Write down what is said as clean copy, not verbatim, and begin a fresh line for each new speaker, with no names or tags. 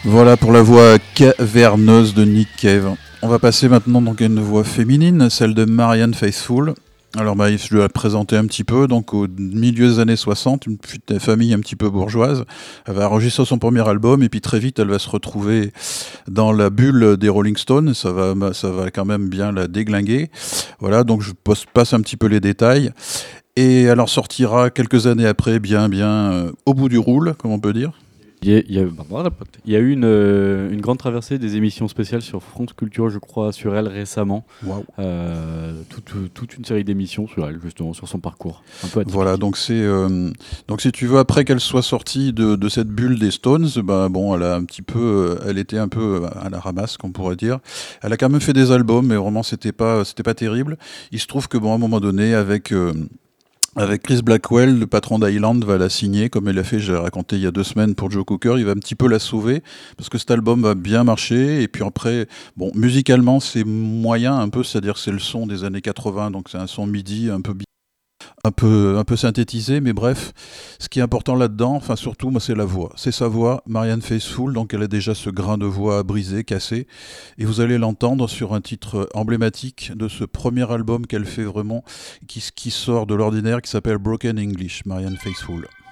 Voilà pour la voix caverneuse de Nick Cave. On va passer maintenant donc à une voix féminine, celle de Marianne Faithfull. Alors je vais la présenter un petit peu. Donc au milieu des années 60, une petite famille un petit peu bourgeoise, elle va enregistrer son premier album et puis très vite elle va se retrouver dans la bulle des Rolling Stones. Ça va quand même bien la déglinguer. Voilà, donc je passe un petit peu les détails. Et elle en sortira quelques années après, au bout du roule, comme on peut dire.
Il y a eu une grande traversée des émissions spéciales sur France Culture, je crois, sur elle récemment.
Waouh.
Toute une série d'émissions sur elle, justement, sur son parcours. Un peu atypique.
Voilà, donc si tu veux, après qu'elle soit sortie de cette bulle des Stones, elle était un peu à la ramasse, qu'on pourrait dire. Elle a quand même fait des albums, mais vraiment c'était pas terrible. Il se trouve que à un moment donné, avec Chris Blackwell, le patron d'Island, va la signer, comme il l'a fait, j'ai raconté il y a 2 semaines pour Joe Cooker. Il va un petit peu la sauver, parce que cet album va bien marcher. Et puis après, bon, musicalement, c'est moyen un peu, c'est-à-dire que c'est le son des années 80, donc c'est un son MIDI un peu synthétisé, mais bref, ce qui est important là-dedans, enfin surtout, moi, c'est la voix. C'est sa voix, Marianne Faithfull, donc elle a déjà ce grain de voix brisé, cassé, et vous allez l'entendre sur un titre emblématique de ce premier album qu'elle fait vraiment, qui sort de l'ordinaire, qui s'appelle Broken English, Marianne Faithfull.